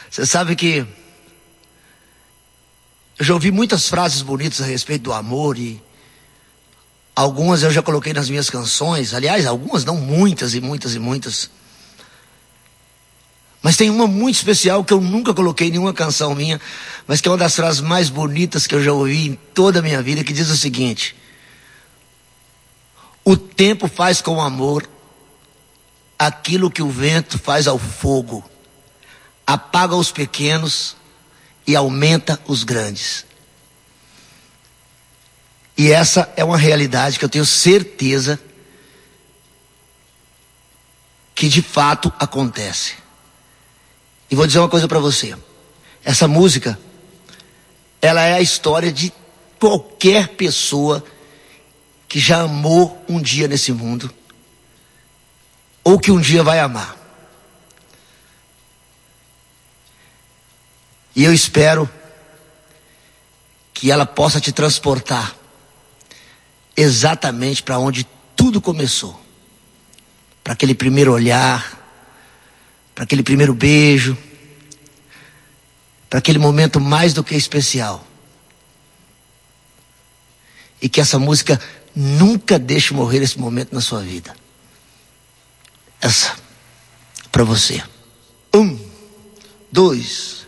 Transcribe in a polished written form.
Você sabe que eu já ouvi muitas frases bonitas a respeito do amor e algumas eu já coloquei nas minhas canções. Aliás, algumas não, muitas e muitas e muitas. Mas tem uma muito especial que eu nunca coloquei em nenhuma canção minha, mas que é uma das frases mais bonitas que eu já ouvi em toda a minha vida, que diz o seguinte: o tempo faz com o amor aquilo que o vento faz ao fogo, apaga os pequenos e aumenta os grandes. E essa é uma realidade que eu tenho certeza que de fato acontece. E vou dizer uma coisa para você. Essa música, ela é a história de qualquer pessoa que já amou um dia nesse mundo, ou que um dia vai amar. E eu espero que ela possa te transportar exatamente para onde tudo começou. Para aquele primeiro olhar, para aquele primeiro beijo, para aquele momento mais do que especial. E que essa música nunca deixe morrer esse momento na sua vida. Essa, para você. 1, 2...